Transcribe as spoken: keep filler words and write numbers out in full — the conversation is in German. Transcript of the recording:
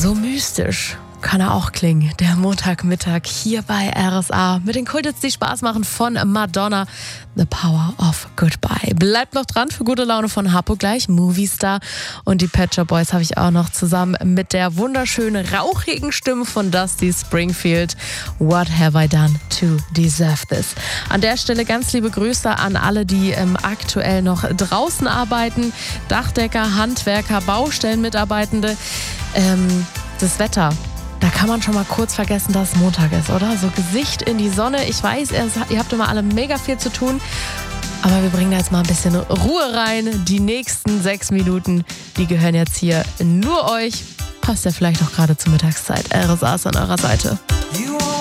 So mystisch kann er auch klingen, der Montagmittag hier bei R S A mit den Kulthits, die Spaß machen von Madonna, The Power of Goodbye. Bleibt noch dran für gute Laune von Harpo gleich, Movie Star, und die Pet Shop Boys habe ich auch noch zusammen mit der wunderschönen, rauchigen Stimme von Dusty Springfield. What have I done to deserve this? An der Stelle ganz liebe Grüße an alle, die ähm, aktuell noch draußen arbeiten, Dachdecker, Handwerker, Baustellenmitarbeitende. Ähm, das Wetter, da kann man schon mal kurz vergessen, dass es Montag ist, oder? So Gesicht in die Sonne. Ich weiß, ihr habt immer alle mega viel zu tun, aber wir bringen da jetzt mal ein bisschen Ruhe rein. Die nächsten sechs Minuten, die gehören jetzt hier nur euch. Passt ja vielleicht auch gerade zur Mittagszeit. R S A ist an eurer Seite. You